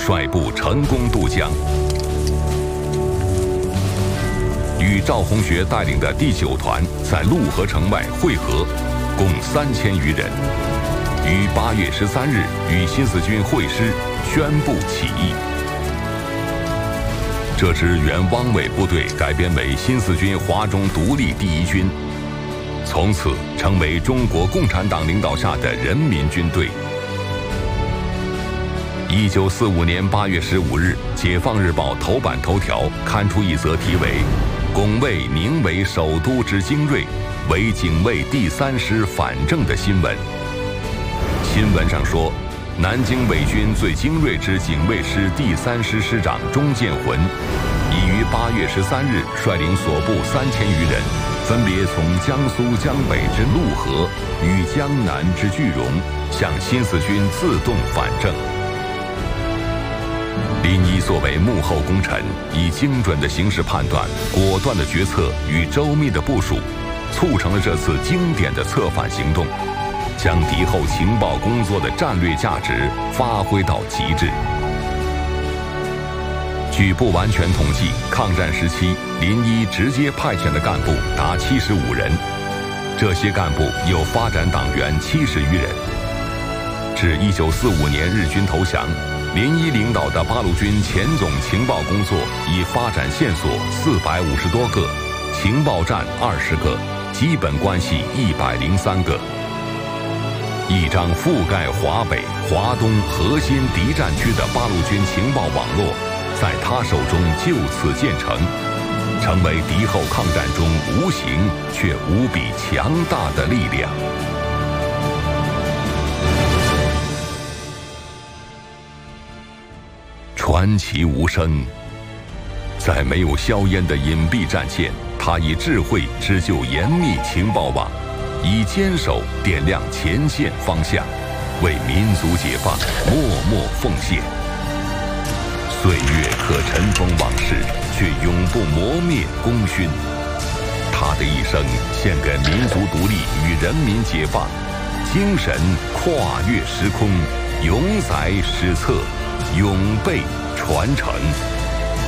率部成功渡江，与赵洪学带领的第9团在陆河城外会合，共3000余人，于8月13日与新四军会师，宣布起义。这支原汪伪部队改编为新四军华中独立第1军，从此成为中国共产党领导下的人民军队。1945年8月15日，《解放日报》头版头条刊出一则题为“拱卫宁为首都之精锐，为警卫第3师反正”的新闻。新闻上说，南京伪军最精锐之警卫师第3师师长钟建浑，已于8月13日率领所部3000余人，分别从江苏江北之陆河与江南之句容，向新四军自动反正。林一作为幕后功臣，以精准的形势判断、果断的决策与周密的部署，促成了这次经典的策反行动，将敌后情报工作的战略价值发挥到极致。据不完全统计，抗战时期林一直接派遣的干部达75人，这些干部有发展党员70余人。至1945年日军投降，林一领导的八路军前总情报工作已发展线索450多个，情报站20个，基本关系103个。一张覆盖华北、华东核心敌占区的八路军情报网络，在他手中就此建成，成为敌后抗战中无形却无比强大的力量。传奇无声，在没有硝烟的隐蔽战线，他以智慧织就严密情报网，以坚守点亮前线方向，为民族解放默默奉献。岁月可尘封往事，却永不磨灭功勋。他的一生献给民族独立与人民解放，精神跨越时空，永载史册，永被传承。